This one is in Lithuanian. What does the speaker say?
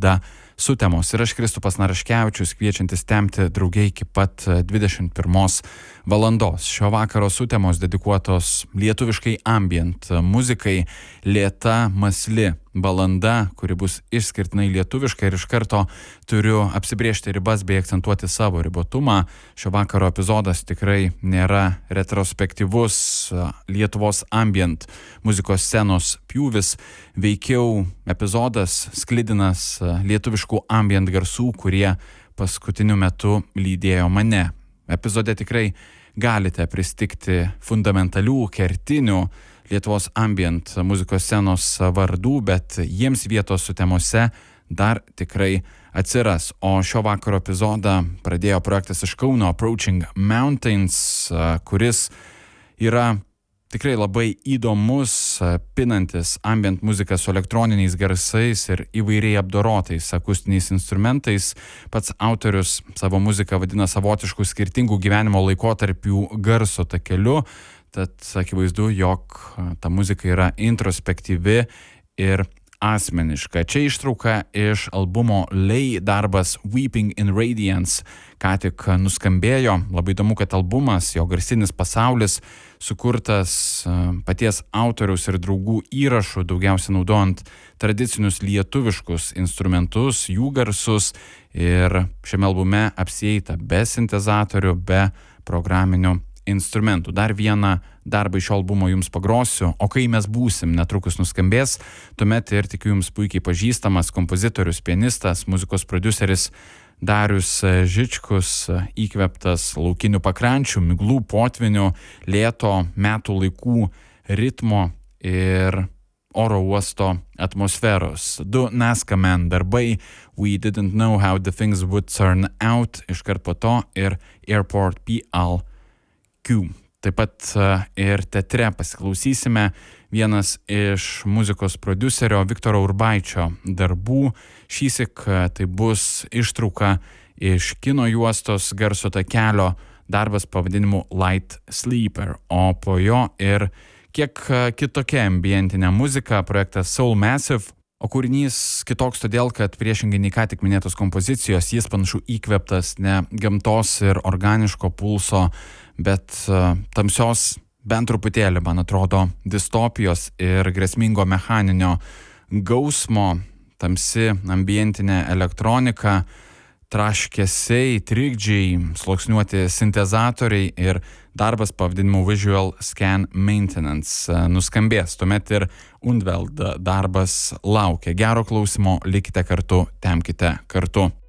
laida Sutemos. Ir aš Kristupas Naraškevičius, kviečiantis tempti drauge iki pat 21 valandos. Šio vakaro Sutemos dedikuotos lietuviškai ambient muzikai, lėta, mąsli valanda, kuri bus išskirtinai lietuviška, ir iš karto turiu apsibrėžti ribas bei akcentuoti savo ribotumą. Šio vakaro epizodas tikrai nėra retrospektyvus Lietuvos ambient muzikos scenos pjūvis, veikiau epizodas sklidinas lietuviškų ambient garsų, kurie paskutiniu metu lydėjo mane. Epizode tikrai galite pristigti fundamentalių, kertinių Lietuvos ambient muzikos scenos vardų, bet jiems vietos Sutemose dar tikrai atsiras. O šio vakaro epizodą pradėjo projektas iš Kauno Approaching Mountains, kuris yra tikrai labai įdomus, pinantis ambient muziką su elektroniniais garsais ir įvairiai apdorotais akustiniais instrumentais. Pats autorius savo muziką vadina savotiškų skirtingų gyvenimo laikotarpių garso takeliu, tad akivaizdu, jog ta muzika yra introspektyvi ir asmeniška. Čia ištrauka iš albumo Lay darbas Weeping in Radiance ką tik nuskambėjo. Labai įdomu, kad albumas, jo garsinis pasaulis, sukurtas paties autoriaus ir draugų įrašų, daugiausia naudojant tradicinius lietuviškus instrumentus, jų garsus, ir šiame albume apsieita be sintezatorių, be programinių instrumentų. Dar vieną darbą iš šio albumo jums pagrosiu, o kai mes būsim netrukus nuskambės, tuomet ir tikiu jums puikiai pažįstamas kompozitorius, pianistas, muzikos prodiuseris Darius Žičkus, įkvėptas laukinių pakrančių, miglų, potvinių, lėto metų laikų ritmo ir oro uosto atmosferos. Du Nazca Man darbai, We Didn't Know How the Things Would Turn Out, iškart po to ir Airport PLQ. Taip pat ir teatre pasiklausysime vienas iš muzikos prodiuserio Viktoro Urbaičio darbų. Šįsyk tai bus ištrauka iš kino juostos garso takelio, darbas pavadinimu Light Sleeper, o po jo ir kiek kitokia ambientinė muzika, projektas Soul Massive. O kūrinys kitoks todėl, kad priešingai nei ką tik minėtos kompozicijos, jis panašu įkvėptas ne gamtos ir organiško pulso, bet tamsios, bent truputėlį, man atrodo, distopijos ir grėsmingo mechaninio gausmo. Tamsi ambientinė elektronika, traškesiai, trikdžiai, sluoksniuoti sintezatoriai ir darbas pavadinimu Visual Scan Maintenance nuskambės. Tuomet ir Undveld darbas laukia. Gero klausimo, likite kartu, tempkite kartu.